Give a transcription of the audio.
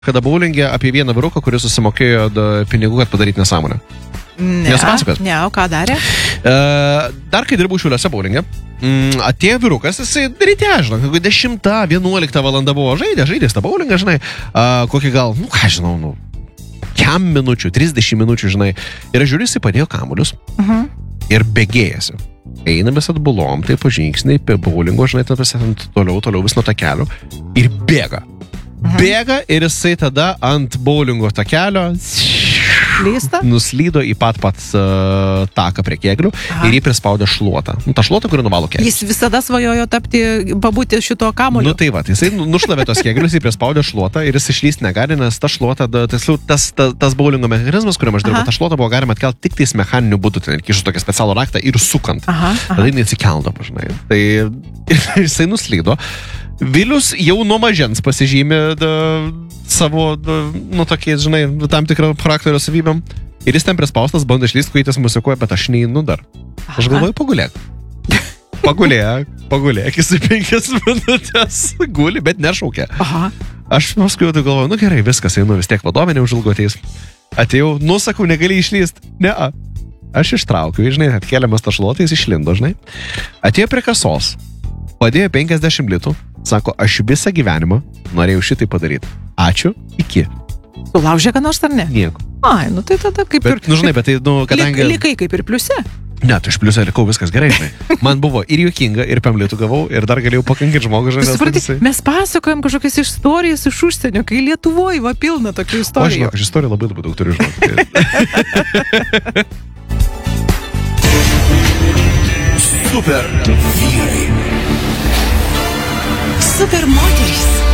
kada bowlingė apie vieną vyruką, kuris susimokėjo pinigų, kad padaryti nesąmonę. Nesupasakos? Ne, o ką darė? Dar kai dirbau Šiauliuose bowlingė, atėjo vyrukas, jisai ryte, žinau, 10-11 valanda buvo žaidė tą bowlingą, žinai, kokį gal, kem minučių, 30 minučių, žinai, ir aš žiūriu, jisai padėjo kamuolius ir bėgėjasi. Eina vis atbulom, tai po žingsniai, prie bowlingo, žinai, toliau vis nuo takelio ir bėga. Bėga ir jisai tada ant bowlingo takelio nuslydo į pat taką prie kėglių ir jį prispaudė šluotą. Ta šluota, kuri nuvalo kėglius. Jis visada svajojo pabūti šito kamuolio. Tai va, jisai nušlavė tos kėglius, jį prispaudė šluotą ir jis išlyst negali, nes ta šluota, tas bowlingo mechanizmas, kuriam aš dirbau, ta šluota buvo galima atkelti tik tais mechaniniu būdu, tai kišus tokią specialų raktą ir sukant. Tada jis atsikeldavo, žinai. Tai jisai nuslydo. Vilius jau nuo mažens pasižymė savo, tokiais, žinai, tam tikrą charakterio savybėm. Ir jis ten prispaustas, bando išlyst, kuitis musikuoja, bet aš neinu dar. Aš galvoju, pagulėk. Pagulėk, jis 5 minutės guli, bet nešaukia. Aš paskui jau galvoju, gerai, viskas, einu, vis tiek vadovė neužilgo ateis. Atėjau, sakau, negali išlyst. Ne, aš ištraukiu, žinai, atkeliamas tą šluotą, jis išlindo, žinai. Atėjo prie kasos, padėjo 50 litų, sako, aš visą gyvenimą norėjau šitai padaryti. Ačiū, iki. Sulaužė ką nors ar ne? Nieko. Tai tada kaip ir... Žinai, bet tai, kadangi... Likai kaip ir pliuse. Ne, tai iš pliusą likau, viskas gerai, žinai. Man buvo ir juokinga, ir 5 litų gavau, ir dar galėjau pakankyti žmogų, žinai. Supranti, mes pasakojam kažkokias istorijas iš užsienio, kai Lietuvoje va pilna tokių istorijų. Aš istorijų labai daug turiu žinoti. Super vyrai. Super moterys.